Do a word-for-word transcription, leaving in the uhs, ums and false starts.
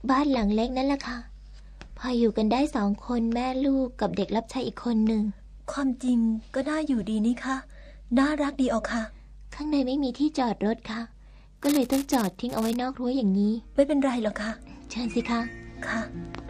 บ้านหลังเล็กนั่นแหละค่ะพออยู่กันได้สองคนแม่ลูกกับเด็กรับใช้อีกคนหนึ่งความจริงก็น่าอยู่ดีนี่คะน่ารักดีออกค่ะข้างในไม่มีที่จอดรถค่ะก็เลยต้องจอดทิ้งเอาไว้นอกรั้วอย่างนี้ไม่เป็นไรหรอกค่ะเชิญสิคะค่ะ